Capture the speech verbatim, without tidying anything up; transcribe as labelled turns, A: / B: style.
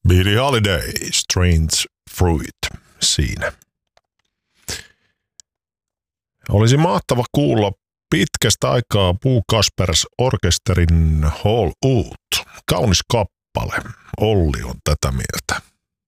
A: Billie Holiday, Strange Fruit siinä. Olisi mahtava kuulla pitkästä aikaa Puu Kaspers Orkesterin Hall Out. Kaunis kappale. Olli on tätä mieltä.